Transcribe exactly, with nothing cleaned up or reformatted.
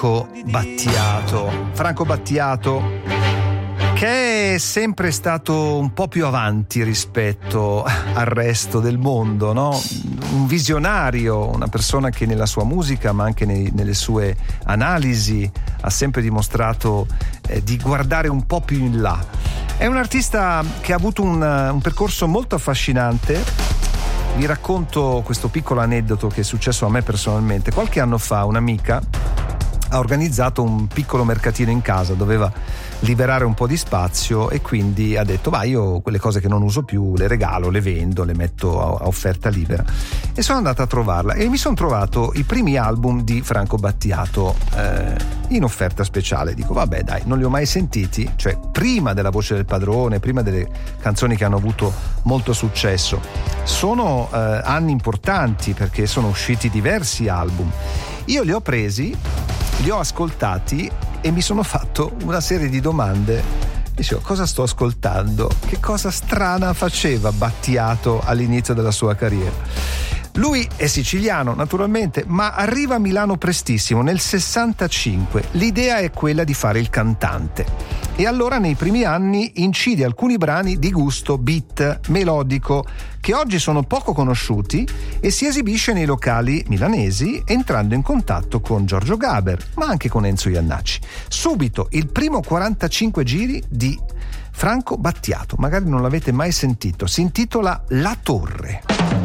Franco Battiato. Franco Battiato, che è sempre stato un po' più avanti rispetto al resto del mondo, no? Un visionario, una persona che nella sua musica, ma anche nei, nelle sue analisi, ha sempre dimostrato eh, di guardare un po' più in là. È un artista che ha avuto un, un percorso molto affascinante. Vi racconto questo piccolo aneddoto che è successo a me personalmente. Qualche anno fa un'amica ha organizzato un piccolo mercatino in casa, doveva liberare un po' di spazio e quindi ha detto: ma io quelle cose che non uso più le regalo, le vendo, le metto a, a offerta libera. E sono andata a trovarla e mi sono trovato i primi album di Franco Battiato eh, in offerta speciale. Dico vabbè dai, non li ho mai sentiti, cioè prima della Voce del Padrone, prima delle canzoni che hanno avuto molto successo. Sono eh, anni importanti perché sono usciti diversi album. Io li ho presi, li ho ascoltati e mi sono fatto una serie di domande. Dicevo, cosa sto ascoltando? Che cosa strana faceva Battiato all'inizio della sua carriera? Lui è siciliano naturalmente, ma arriva a Milano prestissimo, nel sessantacinque. L'idea è quella di fare il cantante e allora nei primi anni incide alcuni brani di gusto beat melodico che oggi sono poco conosciuti e si esibisce nei locali milanesi entrando in contatto con Giorgio Gaber, ma anche con Enzo Jannacci. Subito il primo quarantacinque giri di Franco Battiato, magari non l'avete mai sentito, si intitola La Torre.